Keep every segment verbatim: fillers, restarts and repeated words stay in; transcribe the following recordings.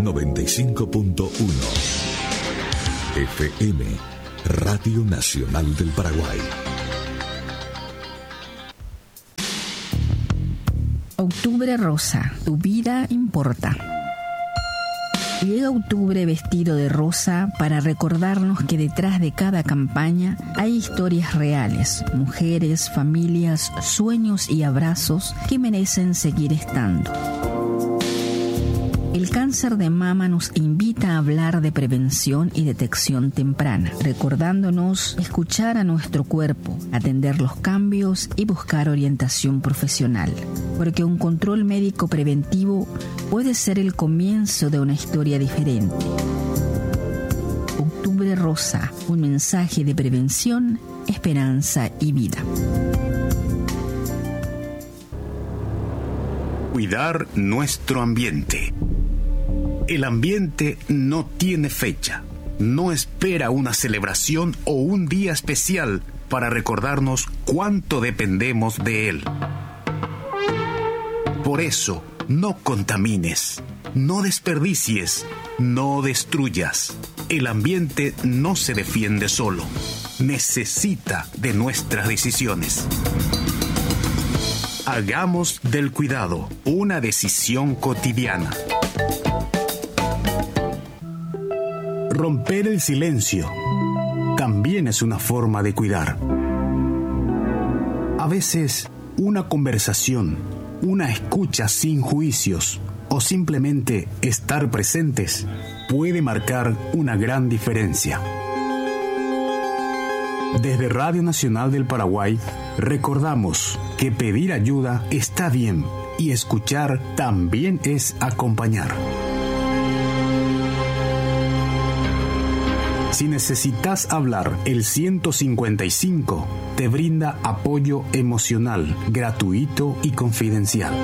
noventa y cinco punto uno. F M, Radio Nacional del Paraguay. Octubre rosa, tu vida importa. Llega octubre vestido de rosa para recordarnos que detrás de cada campaña hay historias reales, mujeres, familias, sueños y abrazos que merecen seguir estando. El cáncer de mama nos invita a hablar de prevención y detección temprana, recordándonos escuchar a nuestro cuerpo, atender los cambios y buscar orientación profesional, porque un control médico preventivo puede ser el comienzo de una historia diferente. Octubre Rosa, un mensaje de prevención, esperanza y vida. Cuidar nuestro ambiente. El ambiente no tiene fecha, no espera una celebración o un día especial para recordarnos cuánto dependemos de él. Por eso, no contamines, no desperdicies, no destruyas. El ambiente no se defiende solo, necesita de nuestras decisiones. Hagamos del cuidado una decisión cotidiana. Romper el silencio también es una forma de cuidar. A veces, una conversación, una escucha sin juicios o simplemente estar presentes puede marcar una gran diferencia. Desde Radio Nacional del Paraguay, recordamos que pedir ayuda está bien y escuchar también es acompañar. Si necesitas hablar, el ciento cincuenta y cinco te brinda apoyo emocional, gratuito y confidencial.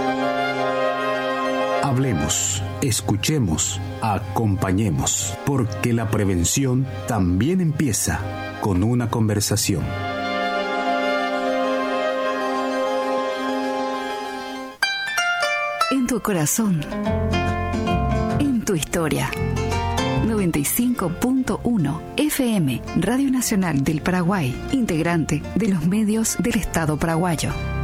Hablemos, escuchemos, acompañemos, porque la prevención también empieza con una conversación. En tu corazón, en tu historia. noventa y cinco punto uno F M, Radio Nacional del Paraguay, integrante de los medios del Estado paraguayo.